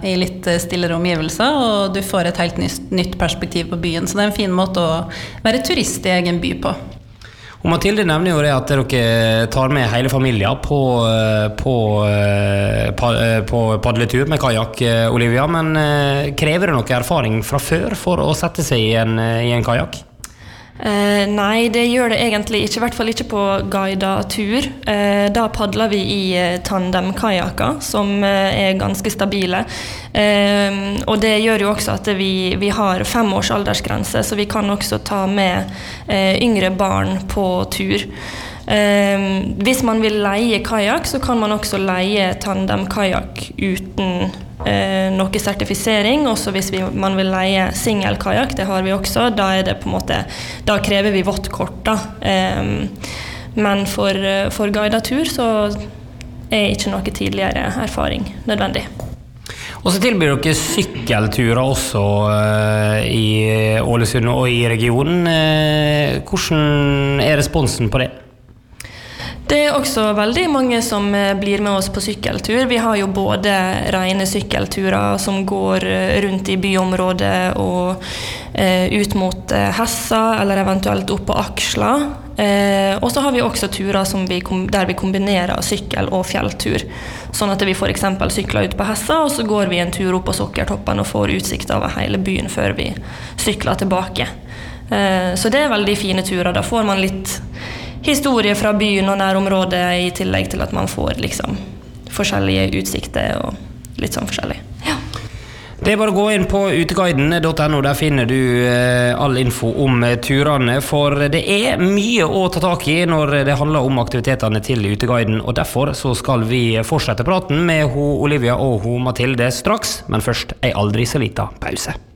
i litt stillere omgivelser, og du får et helt nytt perspektiv på byen, så det en fin måte å være turist i egen by på. Og Mathilde nevner jo det at dere tar med hele familien på padletur med kajak, Olivia, men krever det noe erfaring fra før for å sette seg i en kajak? Nei, det gjør det egentlig ikke, i hvert fall ikke på guidet tur. Da padler vi i tandem-kajaker, som ganske stabile. Og det gjør jo også at vi har 5 års aldersgrense, så vi kan også ta med yngre barn på tur. Hvis man vil leie kajak, så kan man også leie tandem-kajak uten noe sertifisering. Også hvis man vil leie singelkajak, det har vi også, da det på en måte, da krever vi vått kort da. Men for guidet tur så ikke noe tidligere erfaring nødvendig. Og så tilbyr dere sykkelturer også i Ålesund og i regionen. Hvordan responsen på det? Det også veldig mange som blir med oss på sykkeltur. Vi har jo både rene sykkelturer som går rundt i byområdet og ut mot Hessa, eller eventuelt opp på Aksla. Og så har vi også turer der vi kombinerer sykkel- og fjelltur. Sånn at vi for eksempel sykler ut på Hessa, og så går vi en tur opp på Sokkertoppen og får utsikt over hele byen før vi sykler tilbake. Så det veldig fine turer. Da får man litt historie fra byen og nærområdet, i tillegg til at man får liksom forskjellige utsikter og litt sånn forskjellig. Ja. Det bare å gå inn på uteguiden.no, der finner du all info om turene, for det mye å ta tak i når det handler om aktivitetene til Uteguiden, og derfor så skal vi fortsette praten med Olivia og Mathilde straks, men først aldri så liten pause.